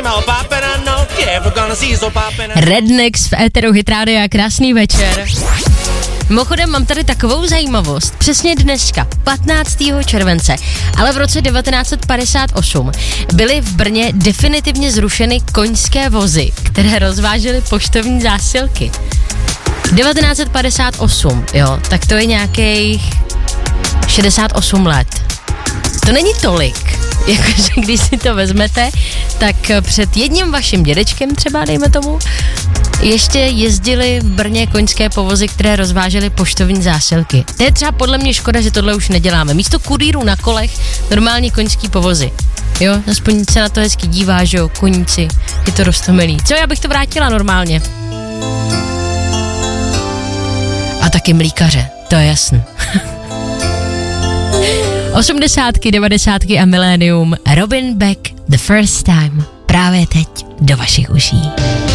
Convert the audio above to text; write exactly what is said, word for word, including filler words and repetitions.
Rednex v éteru Hit Radio a krásný večer. Mimochodem mám tady takovou zajímavost. Přesně dneska, patnáctého července, ale v roce devatenáct set padesát osm byly v Brně definitivně zrušeny koňské vozy, které rozvážely poštovní zásilky. devatenáct set padesát osm, jo, tak to je nějakých šedesát osm let. To není tolik, jakože když si to vezmete, tak před jedním vaším dědečkem třeba, dejme tomu, ještě jezdili v Brně koňské povozy, které rozvážely poštovní zásilky. To je třeba podle mě škoda, že tohle už neděláme. Místo kurýrů na kolech normálně koňský povozy. Jo, aspoň se na to hezky dívá, že jo, koníci, je to roztomilý. Co, já bych to vrátila normálně. A taky mlíkaře, to je jasný. Osmdesátky, devadesátky a milénium. Robin Beck, The First Time. Právě teď do vašich uší.